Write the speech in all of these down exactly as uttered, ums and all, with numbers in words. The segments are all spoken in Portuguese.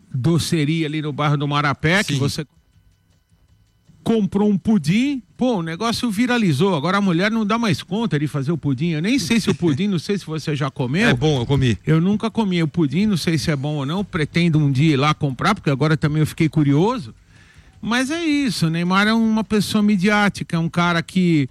doceria ali no bairro do Marapé, Sim. que você comprou um pudim, pô, o negócio viralizou. Agora a mulher não dá mais conta de fazer o pudim. Eu nem sei se o pudim, não sei se você já comeu. É bom, eu comi. Eu nunca comi o pudim, não sei se é bom ou não. Pretendo um dia ir lá comprar, porque agora também eu fiquei curioso. Mas é isso, o Neymar é uma pessoa midiática, é um cara que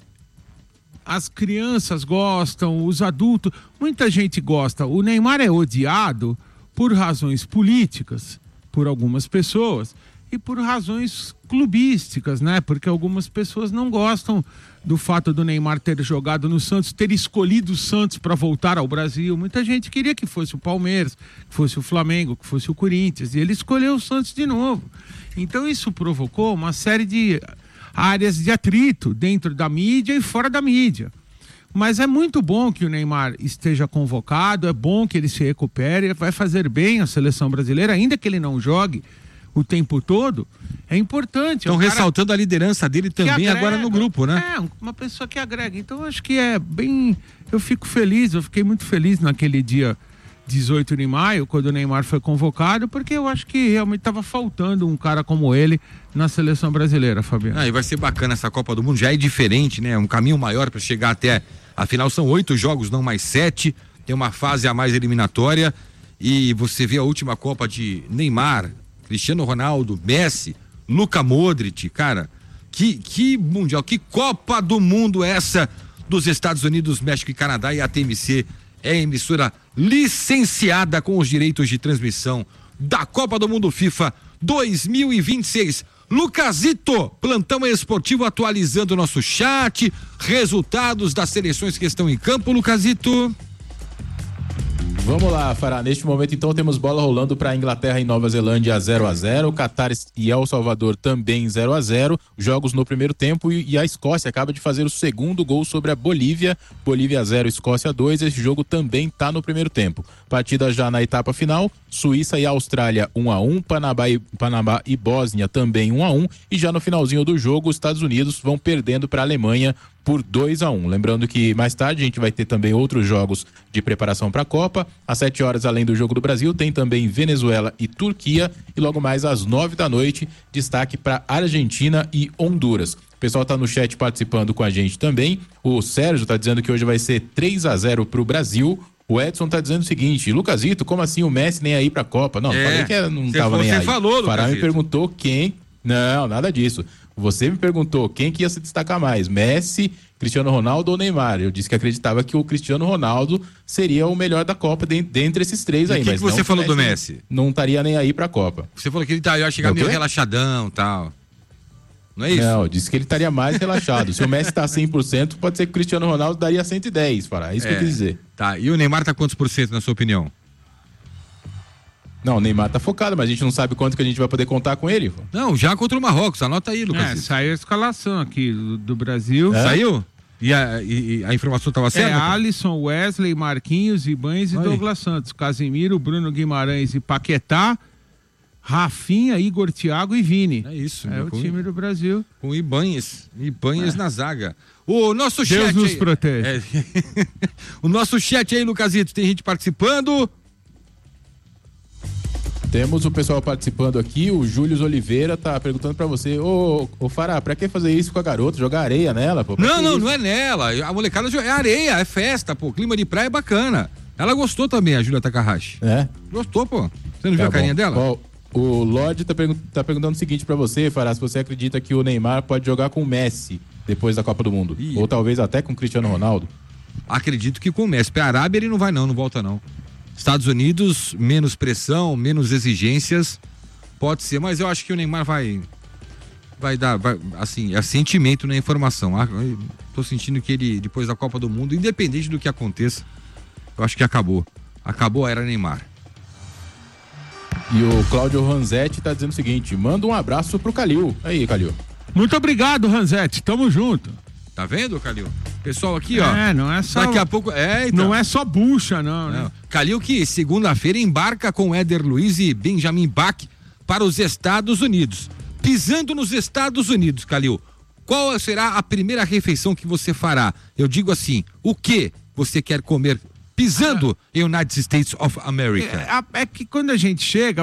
as crianças gostam, os adultos, muita gente gosta. O Neymar é odiado por razões políticas, por algumas pessoas, e por razões clubísticas, né? Porque algumas pessoas não gostam do fato do Neymar ter jogado no Santos, ter escolhido o Santos para voltar ao Brasil. Muita gente queria que fosse o Palmeiras, que fosse o Flamengo, que fosse o Corinthians, e ele escolheu o Santos de novo. Então isso provocou uma série de áreas de atrito dentro da mídia e fora da mídia. Mas é muito bom que o Neymar esteja convocado, é bom que ele se recupere, vai fazer bem a seleção brasileira, ainda que ele não jogue o tempo todo, é importante. Estão é um ressaltando a liderança dele também agrega, agora no grupo, né? É, uma pessoa que agrega. Então eu acho que é bem... Eu fico feliz, eu fiquei muito feliz naquele dia dezoito de maio, quando o Neymar foi convocado, porque eu acho que realmente estava faltando um cara como ele na seleção brasileira, Fabiano. Ah, e vai ser bacana essa Copa do Mundo, já é diferente, né? Um caminho maior para chegar até... Afinal, são oito jogos, não mais sete, tem uma fase a mais eliminatória, e você vê a última Copa de Neymar, Cristiano Ronaldo, Messi, Luka Modric, cara, que, que mundial, que Copa do Mundo é essa dos Estados Unidos, México e Canadá, e a T M C é emissora licenciada com os direitos de transmissão da Copa do Mundo FIFA dois mil e vinte e seis. Lucasito, plantão esportivo atualizando o nosso chat, resultados das seleções que estão em campo, Lucasito. Vamos lá, Fará. Neste momento, então, temos bola rolando para a Inglaterra e Nova Zelândia zero a zero, Catar e El Salvador também zero a zero, jogos no primeiro tempo, e a Escócia acaba de fazer o segundo gol sobre a Bolívia, Bolívia zero, Escócia dois, esse jogo também está no primeiro tempo. Partida já na etapa final, Suíça e Austrália um a um, Panamá e, Panamá e Bósnia também um a um, e já no finalzinho do jogo, os Estados Unidos vão perdendo para a Alemanha por dois a um. Lembrando que mais tarde a gente vai ter também outros jogos de preparação para a Copa. Às sete horas, além do jogo do Brasil, tem também Venezuela e Turquia. E logo mais às nove da noite, destaque para Argentina e Honduras. O pessoal está no chat participando com a gente também. O Sérgio está dizendo que hoje vai ser três a zero para o Brasil. O Edson tá dizendo o seguinte: Lucasito, como assim o Messi nem aí pra Copa? Não, é, falei que não tava nem aí. Você falou, Lucasito. Fará me perguntou quem... Não, nada disso. Você me perguntou quem que ia se destacar mais, Messi, Cristiano Ronaldo ou Neymar. Eu disse que acreditava que o Cristiano Ronaldo seria o melhor da Copa de, dentre esses três aí. E o que, mas que você não, falou Messi do Messi? Não estaria nem aí pra Copa. Você falou que ele tá, ia chegar meio relaxadão e tal. Não é isso? Não, disse que ele estaria mais relaxado. Se o Messi tá cem por cento, pode ser que o Cristiano Ronaldo daria cento e dez, Fará. É isso é, que eu quis dizer. Tá, e o Neymar tá quantos por cento na sua opinião? Não, o Neymar tá focado, mas a gente não sabe quanto que a gente vai poder contar com ele. Não, já contra o Marrocos, anota aí, Lucas. É, saiu a escalação aqui do, do Brasil. É? Saiu? E a, e, e a informação estava certa? É, Alisson, Wesley, Marquinhos, Ibanes e aí. Douglas Santos. Casemiro, Bruno Guimarães e Paquetá, Rafinha, Igor, Thiago e Vini. É isso. É o time do Brasil. Com Ibanes, Ibanes é. na zaga. O nosso Deus chat nos aí, protege. É, o nosso chat aí, Lucasito, tem gente participando. Temos o pessoal participando aqui, o Júlio Oliveira tá perguntando pra você, ô, ô Fará, pra que fazer isso com a garota? Jogar areia nela, pô? Não, não, isso? não é nela. A molecada é areia, é festa, pô. Clima de praia é bacana. Ela gostou também, a Júlia Takahashi. É? Gostou, pô. Você não tá viu a carinha bom. dela? Ó, o Lorde tá, pergun- tá perguntando o seguinte pra você, Fará, se você acredita que o Neymar pode jogar com o Messi depois da Copa do Mundo. Ih. Ou talvez até com o Cristiano Ronaldo. Acredito que com o Messi. Pra Arábia ele não vai não, não volta não. Estados Unidos, menos pressão, menos exigências, pode ser, mas eu acho que o Neymar vai vai dar, vai, assim, é sentimento na informação. Eu tô sentindo que ele, depois da Copa do Mundo, independente do que aconteça, eu acho que acabou. Acabou a era Neymar. E o Cláudio Ranzetti tá dizendo o seguinte, manda um abraço pro Calil. Aí, Calil. Muito obrigado, Ranzetti, tamo junto. Tá vendo, Calil? Pessoal aqui, é, ó. É, não é só... Daqui a pouco... É, então. Não é só bucha, não, não. né? Calil que segunda-feira embarca com Éder Luiz e Benjamin Bach para os Estados Unidos. Pisando nos Estados Unidos, Calil, qual será a primeira refeição que você fará? Eu digo assim, o que você quer comer pisando em ah. United States of America? É, é que quando a gente chega,